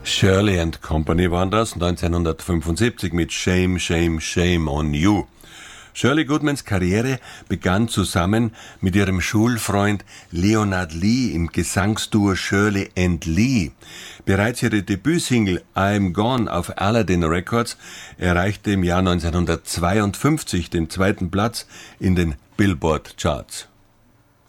Shirley and Company waren das, 1975 mit Shame, Shame, Shame on You. Shirley Goodmans Karriere begann zusammen mit ihrem Schulfreund Leonard Lee im Gesangsduo Shirley and Lee. Bereits ihre Debütsingle I'm Gone auf Aladdin Records erreichte im Jahr 1952 den 2. Platz in den Billboard Charts.